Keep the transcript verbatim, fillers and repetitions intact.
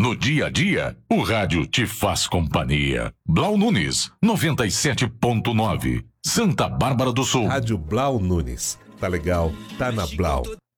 No dia a dia, o rádio te faz companhia. Blau Nunes, noventa e sete ponto nove. Santa Bárbara do Sul. Rádio Blau Nunes. Tá legal, tá na Blau.